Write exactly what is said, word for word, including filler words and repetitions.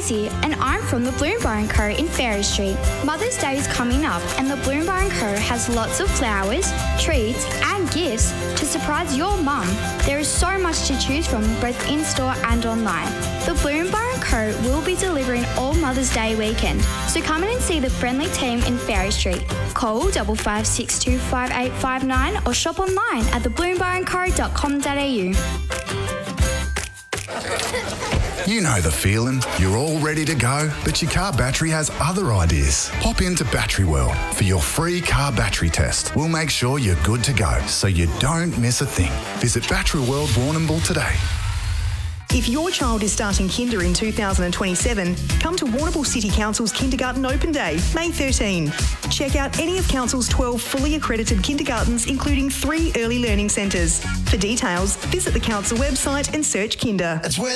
Daisy and I'm from the Bloom Bar and Co in Ferry Street. Mother's Day is coming up and the Bloom Bar and Co has lots of flowers, treats and gifts to surprise your mum. There is so much to choose from both in-store and online. The Bloom Bar and Co will be delivering all Mother's Day weekend, so come in and see the friendly team in Ferry Street. Call five five six two five eight five nine or shop online at the bloom bar and co dot com dot a u. You know the feeling. You're all ready to go, but your car battery has other ideas. Pop into Battery World for your free car battery test. We'll make sure you're good to go, so you don't miss a thing. Visit Battery World Warrnambool today. If your child is starting kinder in two thousand twenty-seven, come to Warrnambool City Council's Kindergarten Open Day, May thirteenth. Check out any of Council's twelve fully accredited kindergartens, including three early learning centres. For details, visit the Council website and search Kinder.